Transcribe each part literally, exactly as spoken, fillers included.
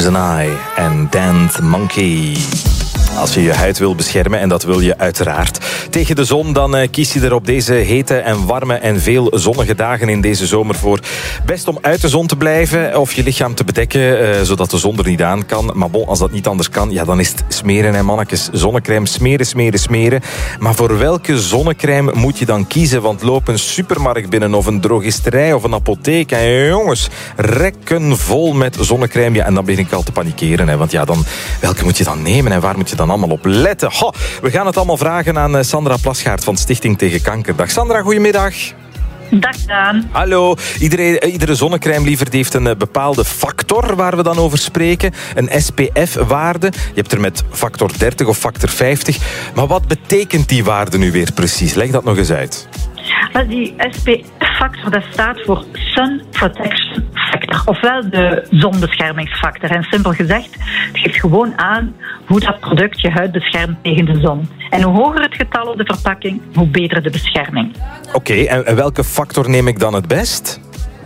Poison Eye en Dance Monkey. Als je je huid wil beschermen, en dat wil je uiteraard tegen de zon, dan uh, kies je er op deze hete en warme en veel zonnige dagen in deze zomer voor. Best om uit de zon te blijven of je lichaam te bedekken, uh, zodat de zon er niet aan kan. Maar bon, als dat niet anders kan, ja, dan is het smeren, hè, mannetjes. Zonnecrème, smeren, smeren, smeren. Maar voor welke zonnecrème moet je dan kiezen? Want loop een supermarkt binnen of een drogisterij of een apotheek. En jongens, rekken vol met zonnecrème. Ja, en dan begin ik al te panikeren. Hè, want ja, dan, welke moet je dan nemen en waar moet je dan allemaal op letten? Ho, we gaan het allemaal vragen aan Sandra Plasgaard van Stichting Tegen Kanker. Dag Sandra, goedemiddag. Dag Daan. Hallo. Iedere, iedere zonnecrème liever heeft een bepaalde factor waar we dan over spreken. Een S P F-waarde. Je hebt er met factor dertig of factor vijftig. Maar wat betekent die waarde nu weer precies? Leg dat nog eens uit. Die S P F-factor, dat staat voor Sun Protection Factor, ofwel de zonbeschermingsfactor. En simpel gezegd, het geeft gewoon aan hoe dat product je huid beschermt tegen de zon. En hoe hoger het getal op de verpakking, hoe beter de bescherming. Oké, okay, en welke factor neem ik dan het best?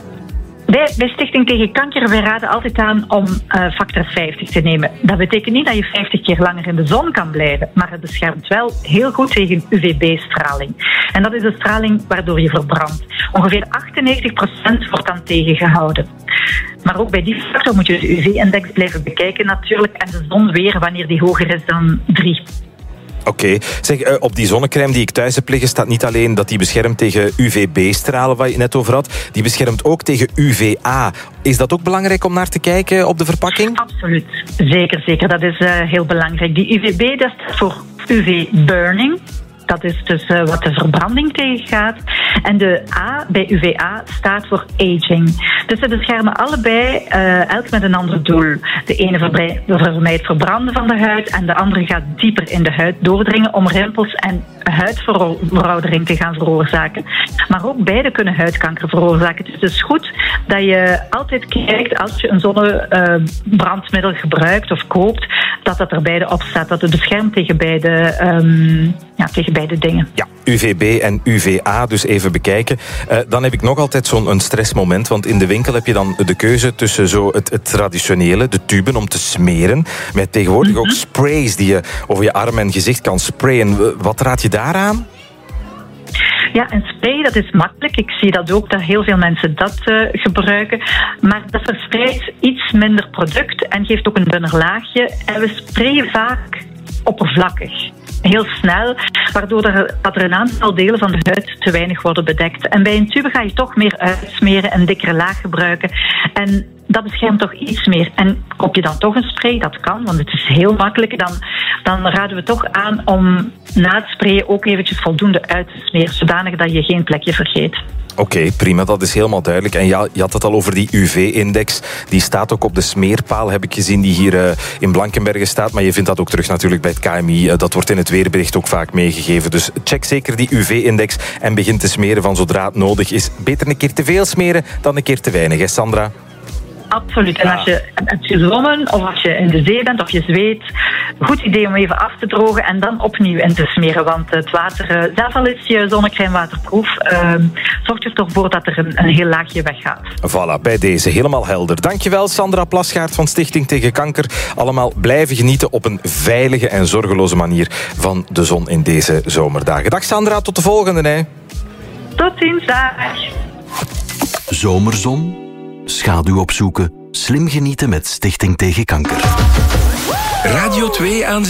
Bij, bij Stichting Tegen Kanker, wij raden altijd aan om uh, factor vijftig te nemen. Dat betekent niet dat je vijftig keer langer in de zon kan blijven, maar het beschermt wel heel goed tegen U V B-straling. En dat is de straling waardoor je verbrandt. Ongeveer achtennegentig procent wordt dan tegengehouden. Maar ook bij die factor moet je de U V-index blijven bekijken natuurlijk en de zon weer wanneer die hoger is dan drie. Oké, okay. Zeg, uh, op die zonnecrème die ik thuis heb liggen staat niet alleen dat die beschermt tegen U V B-stralen, waar je het net over had. Die beschermt ook tegen U V A. Is dat ook belangrijk om naar te kijken op de verpakking? Absoluut, zeker, zeker. Dat is uh, heel belangrijk. Die U V B, dat staat voor U V-burning. Dat is dus uh, wat de verbranding tegengaat. En de A bij U V A staat voor aging. Dus ze beschermen allebei, uh, elk met een ander doel. De ene vermijdt verbranden van de huid en de andere gaat dieper in de huid doordringen om rimpels en huidveroudering te gaan veroorzaken. Maar ook beide kunnen huidkanker veroorzaken. Dus het is goed dat je altijd kijkt als je een zonnebrandmiddel uh, gebruikt of koopt, dat dat er beide op staat. Dat het beschermt tegen beide, um, ja, tegen beide dingen. Ja, U V B en U V A dus even bekijken. Uh, dan heb ik nog altijd zo'n stressmoment, want in de winkel heb je dan de keuze tussen zo het, het traditionele, de tuben om te smeren, met tegenwoordig mm-hmm. ook sprays die je over je arm en gezicht kan sprayen. Wat raad je daaraan? Ja, een spray, dat is makkelijk. Ik zie dat ook, dat heel veel mensen dat uh, gebruiken. Maar dat verspreidt iets minder product en geeft ook een dunner laagje. En we sprayen vaak oppervlakkig. Heel snel, waardoor er, dat er een aantal delen van de huid te weinig worden bedekt. En bij een tube ga je toch meer uitsmeren, een dikkere laag gebruiken. En dat beschermt toch iets meer. En koop je dan toch een spray, dat kan, want het is heel makkelijk. Dan, dan raden we toch aan om na het sprayen ook eventjes voldoende uit te smeren, zodanig dat je geen plekje vergeet. Oké, okay, prima, dat is helemaal duidelijk. En ja, je had het al over die U V-index. Die staat ook op de smeerpaal, heb ik gezien, die hier uh, in Blankenberge staat. Maar je vindt dat ook terug natuurlijk bij het K M I. Uh, dat wordt in het weerbericht ook vaak meegegeven. Dus check zeker die U V-index en begin te smeren van zodra het nodig is. Beter een keer te veel smeren dan een keer te weinig, hè Sandra? Absoluut. En als je hebt gezwommen of als je in de zee bent of je zweet, goed idee om even af te drogen en dan opnieuw in te smeren. Want het water, zelfs al is je zonnecrème waterproof, uh, zorgt er toch voor dat er een, een heel laagje weggaat. Voilà, bij deze helemaal helder. Dankjewel Sandra Plasgaard van Stichting Tegen Kanker. Allemaal blijven genieten op een veilige en zorgeloze manier van de zon in deze zomerdagen. Dag Sandra, tot de volgende. Hè. Tot ziens, dag. Zomerzon, schaduw opzoeken, slim genieten met Stichting Tegen Kanker. Radio twee aan